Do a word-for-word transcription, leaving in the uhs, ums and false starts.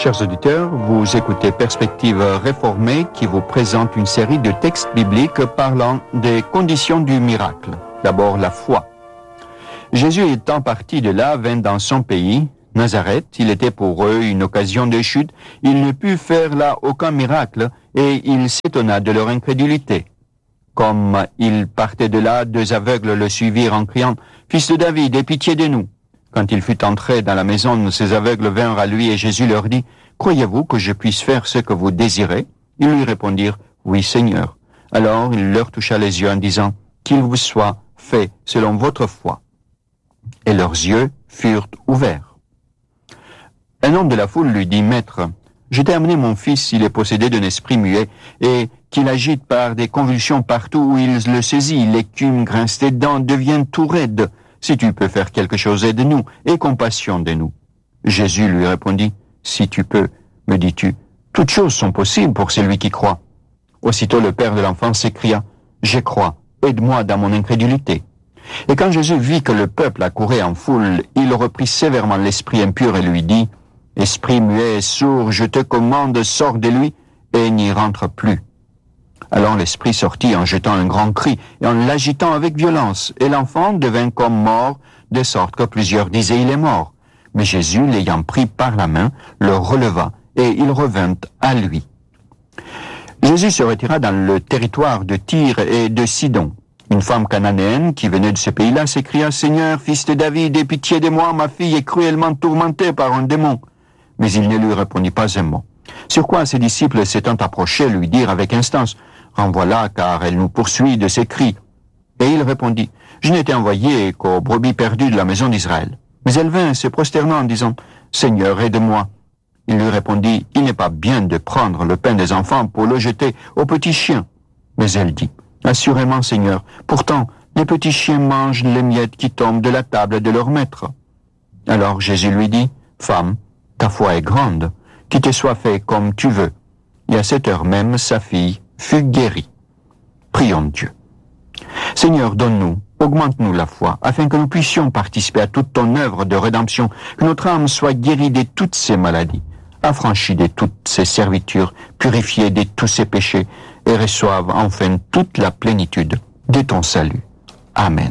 Chers auditeurs, vous écoutez Perspective réformée qui vous présente une série de textes bibliques parlant des conditions du miracle. D'abord, la foi. Jésus étant parti de là, vint dans son pays, Nazareth. Il était pour eux une occasion de chute. Il ne put faire là aucun miracle et il s'étonna de leur incrédulité. Comme il partait de là, deux aveugles le suivirent en criant « Fils de David, aie pitié de nous !» Quand il fut entré dans la maison, ces aveugles vinrent à lui et Jésus leur dit « Croyez-vous que je puisse faire ce que vous désirez ?» Ils lui répondirent « Oui, Seigneur. » Alors il leur toucha les yeux en disant « Qu'il vous soit fait selon votre foi. » Et leurs yeux furent ouverts. Un homme de la foule lui dit « Maître, je t'ai amené mon fils, il est possédé d'un esprit muet, et qu'il agite par des convulsions partout où il le saisit. L'écume grince des dents, devient tout raide. Si tu peux faire quelque chose, aide-nous, et compassion de nous. » Jésus lui répondit, « Si tu peux, me dis-tu, toutes choses sont possibles pour celui qui croit. » Aussitôt le père de l'enfant s'écria, « Je crois, aide-moi dans mon incrédulité. » Et quand Jésus vit que le peuple accourait en foule, il reprit sévèrement l'esprit impur et lui dit, « Esprit muet et sourd, je te commande, sors de lui, et n'y rentre plus. » Alors l'esprit sortit en jetant un grand cri et en l'agitant avec violence, et l'enfant devint comme mort, de sorte que plusieurs disaient « Il est mort ». Mais Jésus, l'ayant pris par la main, le releva, et il revint à lui. Jésus se retira dans le territoire de Tyr et de Sidon. Une femme cananéenne qui venait de ce pays-là s'écria « Seigneur, fils de David, aie pitié de moi, ma fille est cruellement tourmentée par un démon. » Mais il ne lui répondit pas un mot. Sur quoi ses disciples s'étant approchés lui dirent avec instance « Renvoie-la, car elle nous poursuit de ses cris. » Et il répondit « Je n'étais envoyé qu'aux brebis perdues de la maison d'Israël. » Mais elle vint se prosternant en disant « Seigneur, aide-moi. » Il lui répondit « Il n'est pas bien de prendre le pain des enfants pour le jeter aux petits chiens. » Mais elle dit « Assurément, Seigneur, pourtant les petits chiens mangent les miettes qui tombent de la table de leur maître. » Alors Jésus lui dit « Femme, ta foi est grande, qu'il te soit fait comme tu veux. » Et à cette heure même, sa fille fut guérie. Prions Dieu. Seigneur, donne-nous, augmente-nous la foi, afin que nous puissions participer à toute ton œuvre de rédemption, que notre âme soit guérie de toutes ses maladies, affranchie de toutes ses servitures, purifiée de tous ses péchés, et reçoive enfin toute la plénitude de ton salut. Amen.